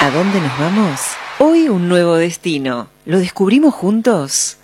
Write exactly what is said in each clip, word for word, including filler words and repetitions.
¿A dónde nos vamos? Hoy un nuevo destino. ¿Lo descubrimos juntos?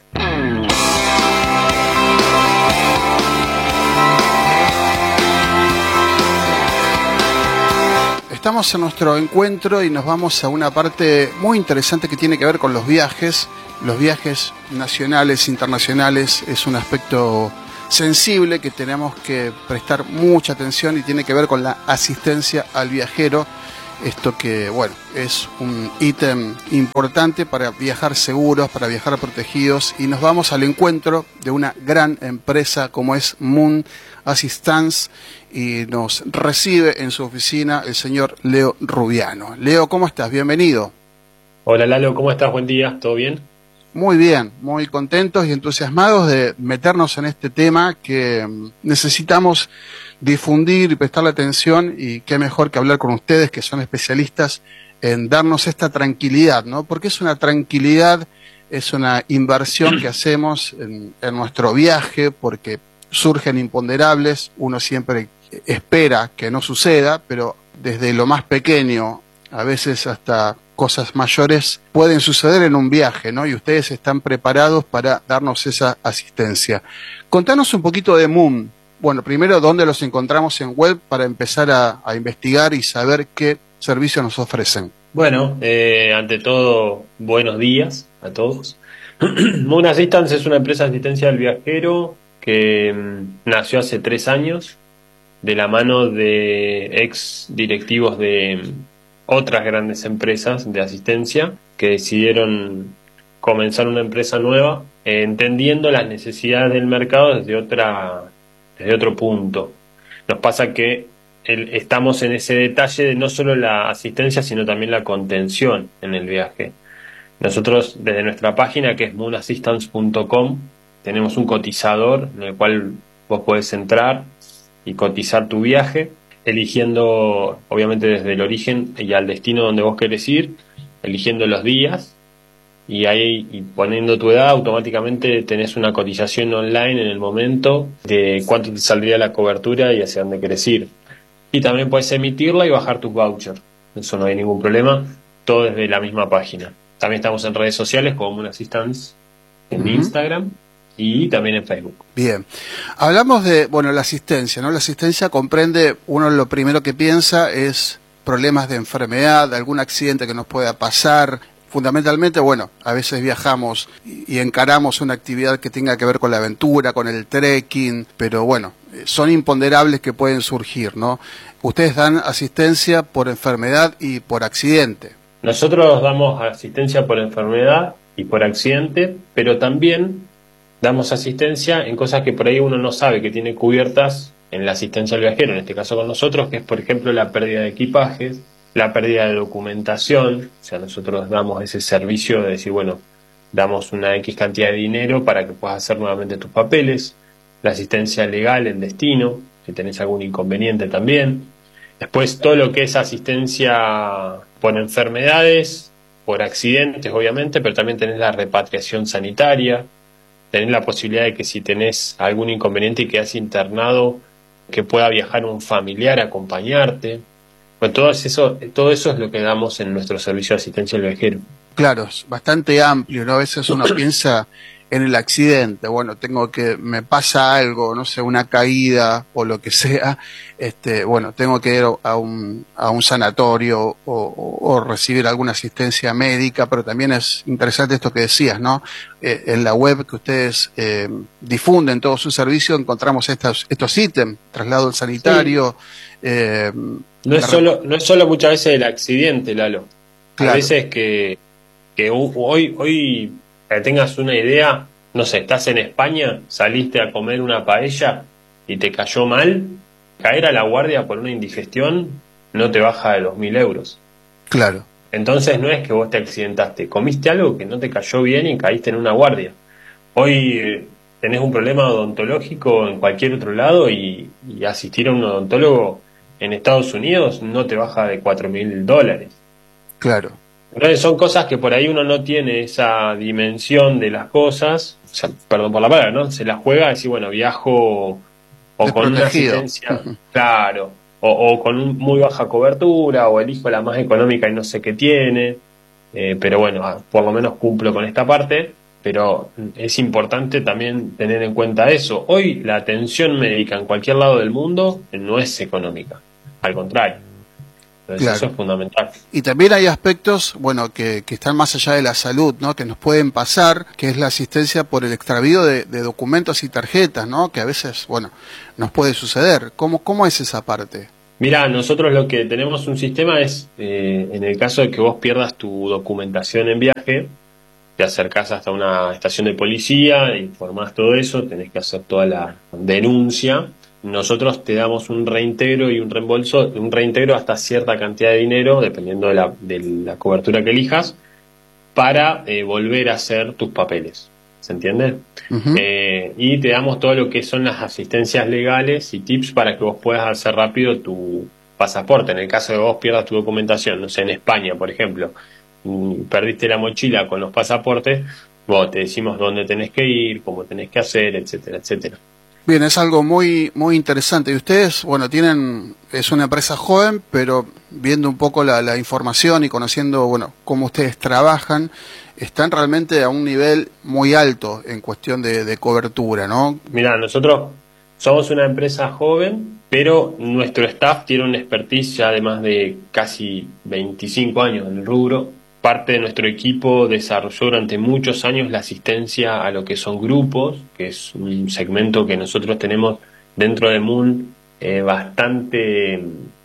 Estamos en nuestro encuentro y nos vamos a una parte muy interesante que tiene que ver con los viajes. Los viajes nacionales, internacionales, es un aspecto sensible que tenemos que prestar mucha atención y tiene que ver con la asistencia al viajero. Esto que, bueno, es un ítem importante para viajar seguros, para viajar protegidos, y nos vamos al encuentro de una gran empresa como es Moon Assistance, y nos recibe en su oficina el señor Leo Rubiano. Leo, ¿cómo estás? Bienvenido. Hola Lalo, ¿cómo estás? Buen día, ¿todo bien? Muy bien, muy contentos y entusiasmados de meternos en este tema que necesitamos difundir y prestarle atención, y qué mejor que hablar con ustedes que son especialistas en darnos esta tranquilidad, ¿no? Porque es una tranquilidad, es una inversión que hacemos en, en nuestro viaje, porque surgen imponderables, uno siempre espera que no suceda, pero desde lo más pequeño, a veces hasta cosas mayores, pueden suceder en un viaje, ¿no? Y ustedes están preparados para darnos esa asistencia. Contanos un poquito de Moon. Bueno, primero, ¿dónde los encontramos en web para empezar a, a investigar y saber qué servicios nos ofrecen? Bueno, eh, ante todo, buenos días a todos. Moon Assistance es una empresa de asistencia al viajero que mm, nació hace tres años de la mano de ex directivos de mm, otras grandes empresas de asistencia que decidieron comenzar una empresa nueva, eh, entendiendo las necesidades del mercado desde otra desde otro punto. Nos pasa que el, estamos en ese detalle de no solo la asistencia, sino también la contención en el viaje. Nosotros, desde nuestra página, que es moon assistance punto com, tenemos un cotizador en el cual vos podés entrar y cotizar tu viaje, eligiendo, obviamente, desde el origen y al destino donde vos querés ir, eligiendo los días, y ahí y poniendo tu edad, automáticamente tenés una cotización online en el momento de cuánto te saldría la cobertura y hacia dónde querés ir. Y también puedes emitirla y bajar tus vouchers. Eso no hay ningún problema, todo desde la misma página. También estamos en redes sociales como Moon Assistance, en uh-huh. Instagram y también en Facebook. Bien. Hablamos de, bueno, la asistencia, ¿no? La asistencia comprende, uno lo primero que piensa es problemas de enfermedad, algún accidente que nos pueda pasar. Fundamentalmente, bueno, a veces viajamos y encaramos una actividad que tenga que ver con la aventura, con el trekking, pero bueno, son imponderables que pueden surgir, ¿no? Ustedes dan asistencia por enfermedad y por accidente. Nosotros damos asistencia por enfermedad y por accidente, pero también damos asistencia en cosas que por ahí uno no sabe que tiene cubiertas en la asistencia al viajero, en este caso con nosotros, que es por ejemplo la pérdida de equipajes, la pérdida de documentación. O sea, nosotros damos ese servicio de decir, bueno, damos una X cantidad de dinero para que puedas hacer nuevamente tus papeles, la asistencia legal en destino, si tenés algún inconveniente también. Después todo lo que es asistencia por enfermedades, por accidentes obviamente, pero también tenés la repatriación sanitaria, tenés la posibilidad de que si tenés algún inconveniente y quedás internado, que pueda viajar un familiar a acompañarte. Bueno, todo eso, todo eso es lo que damos en nuestro servicio de asistencia al viajero. Claro, es bastante amplio, ¿no? A veces uno piensa en el accidente, bueno, tengo que, me pasa algo, no sé, una caída o lo que sea, este, bueno, tengo que ir a un, a un sanatorio o, o, o recibir alguna asistencia médica, pero también es interesante esto que decías, ¿no? Eh, en la web que ustedes eh, difunden todo su servicio encontramos estos, estos ítems, traslado al sanitario. Sí. Eh, no es solo, no es solo muchas veces el accidente, Lalo. Claro. A veces que, que hoy, hoy para que tengas una idea, no sé, estás en España, saliste a comer una paella y te cayó mal, caer a la guardia por una indigestión no te baja de dos mil euros. Claro. Entonces no es que vos te accidentaste, comiste algo que no te cayó bien y caíste en una guardia. Hoy eh, tenés un problema odontológico en cualquier otro lado y, y asistir a un odontólogo en Estados Unidos no te baja de cuatro mil dólares. Claro. Entonces son cosas que por ahí uno no tiene esa dimensión de las cosas, o sea, perdón por la palabra, ¿no? Se la juega a decir, bueno, viajo o con una asistencia, uh-huh. claro, o, o con un, muy baja cobertura, o elijo la más económica y no sé qué tiene, eh, pero bueno, por lo menos cumplo con esta parte. Pero es importante también tener en cuenta eso. Hoy la atención médica en cualquier lado del mundo no es económica, al contrario. Entonces Claro. eso es fundamental. Y también hay aspectos, bueno, que, que están más allá de la salud, ¿no? Que nos pueden pasar, que es la asistencia por el extravío de, de documentos y tarjetas, ¿no? Que a veces, bueno, nos puede suceder. ¿Cómo, cómo es esa parte? Mirá, nosotros lo que tenemos un sistema es, eh, en el caso de que vos pierdas tu documentación en viaje, te acercás hasta una estación de policía, informás todo eso, tenés que hacer toda la denuncia. Nosotros te damos un reintegro y un reembolso, un reintegro hasta cierta cantidad de dinero, dependiendo de la, de la cobertura que elijas, para eh, volver a hacer tus papeles. ¿Se entiende? Uh-huh. Eh, y te damos todo lo que son las asistencias legales y tips para que vos puedas hacer rápido tu pasaporte. En el caso de que vos pierdas tu documentación, no sé, en España, por ejemplo, perdiste la mochila con los pasaportes, bueno, te decimos dónde tenés que ir, cómo tenés que hacer, etcétera, etcétera. Bien, es algo muy muy interesante. Y ustedes, bueno, tienen, es una empresa joven, pero viendo un poco la, la información y conociendo, bueno, cómo ustedes trabajan, están realmente a un nivel muy alto en cuestión de, de cobertura, ¿no? Mirá, nosotros somos una empresa joven, pero nuestro staff tiene una expertise ya de más de casi veinticinco años en el rubro. Parte de nuestro equipo desarrolló durante muchos años la asistencia a lo que son grupos, que es un segmento que nosotros tenemos dentro de Moon eh, bastante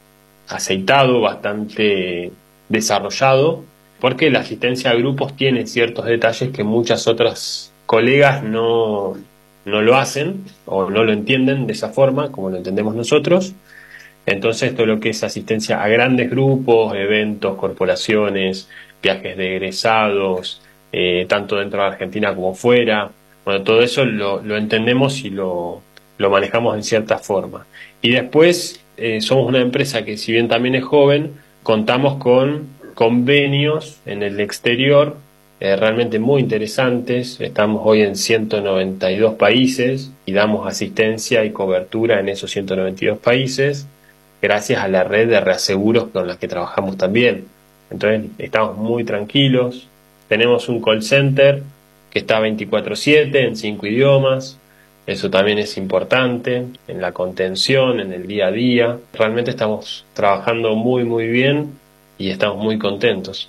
aceitado, bastante desarrollado, porque la asistencia a grupos tiene ciertos detalles que muchas otras colegas no, no lo hacen o no lo entienden de esa forma como lo entendemos nosotros. Entonces todo lo que es asistencia a grandes grupos, eventos, corporaciones, viajes de egresados, eh, tanto dentro de Argentina como fuera, bueno, todo eso lo, lo entendemos y lo, lo manejamos en cierta forma. Y después eh, somos una empresa que, si bien también es joven, contamos con convenios en el exterior eh, realmente muy interesantes. Estamos hoy en ciento noventa y dos países y damos asistencia y cobertura en esos ciento noventa y dos países gracias a la red de reaseguros con la que trabajamos también. Entonces estamos muy tranquilos. Tenemos un call center que está veinticuatro siete en cinco idiomas. Eso también es importante en la contención, en el día a día. Realmente estamos trabajando muy muy bien y estamos muy contentos.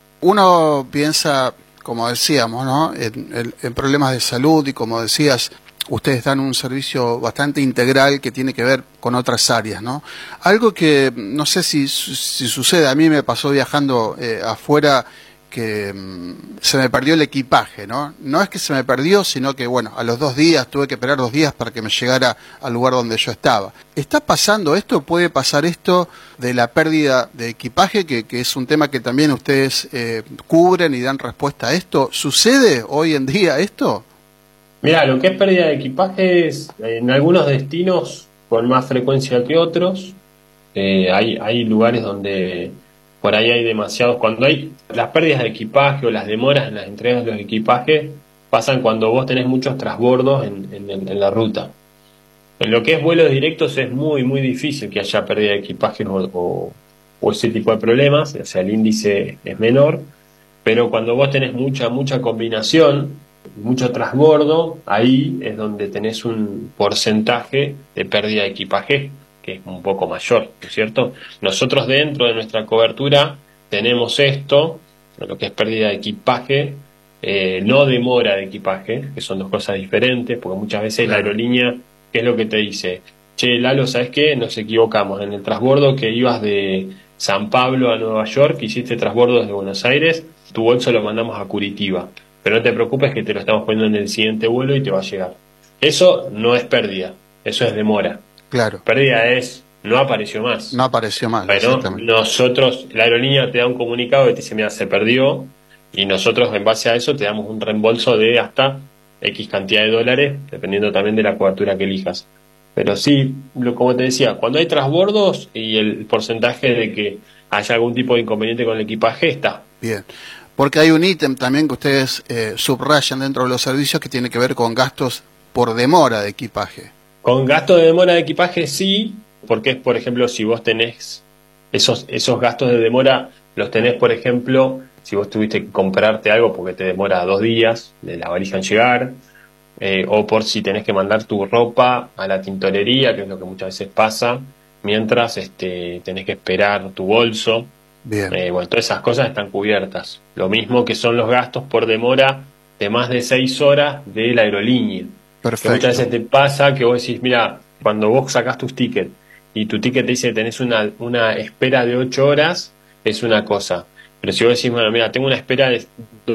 Uno piensa, como decíamos, ¿no? en, en, en problemas de salud, y como decías, ustedes dan un servicio bastante integral que tiene que ver con otras áreas, ¿no? Algo que no sé si, si sucede, a mí me pasó viajando eh, afuera, que um, se me perdió el equipaje, ¿no? No es que se me perdió, sino que, bueno, a los dos días tuve que esperar dos días para que me llegara al lugar donde yo estaba. ¿Está pasando esto? ¿Puede pasar esto de la pérdida de equipaje, que, que es un tema que también ustedes eh, cubren y dan respuesta a esto? ¿Sucede hoy en día esto? Mira, lo que es pérdida de equipaje es en algunos destinos con más frecuencia que otros. Eh, hay, hay lugares donde por ahí hay demasiados. Cuando hay las pérdidas de equipaje o las demoras en las entregas de los equipajes, pasan cuando vos tenés muchos transbordos en, en, en la ruta. En lo que es vuelos directos es muy, muy difícil que haya pérdida de equipaje o, o, o ese tipo de problemas, o sea, el índice es menor. Pero cuando vos tenés mucha, mucha combinación, mucho transbordo, ahí es donde tenés un porcentaje de pérdida de equipaje que es un poco mayor, ¿no es cierto? Nosotros dentro de nuestra cobertura tenemos esto, lo que es pérdida de equipaje, eh, no demora de equipaje, que son dos cosas diferentes, porque muchas veces la aerolínea, ¿qué es lo que te dice? Che, Lalo, ¿sabes qué? Nos equivocamos, en el transbordo que ibas de San Pablo a Nueva York, hiciste transbordo desde Buenos Aires, tu bolso lo mandamos a Curitiba. Pero no te preocupes que te lo estamos poniendo en el siguiente vuelo y te va a llegar. Eso no es pérdida, eso es demora. Claro. Pérdida es, no apareció más. No apareció más. Bueno, nosotros, la aerolínea te da un comunicado que te dice, mira, se perdió, y nosotros en base a eso te damos un reembolso de hasta X cantidad de dólares, dependiendo también de la cobertura que elijas. Pero sí, lo, como te decía, cuando hay transbordos y el porcentaje de que haya algún tipo de inconveniente con el equipaje, está. Bien. Porque hay un ítem también que ustedes eh, subrayan dentro de los servicios que tiene que ver con gastos por demora de equipaje. Con gasto de demora de equipaje sí, porque es, por ejemplo, si vos tenés esos, esos gastos de demora, los tenés, por ejemplo, si vos tuviste que comprarte algo porque te demora dos días de la valija en llegar, eh, o por si tenés que mandar tu ropa a la tintorería, que es lo que muchas veces pasa, mientras este, tenés que esperar tu bolso. Bien. Eh, bueno, todas esas cosas están cubiertas. Lo mismo que son los gastos por demora de más de seis horas de la aerolínea. Perfecto. Que muchas veces te pasa que vos decís, mira, cuando vos sacás tus tickets y tu ticket te dice que tenés una, una espera de ocho horas, es una cosa. Pero si vos decís, bueno, mira, tengo una espera de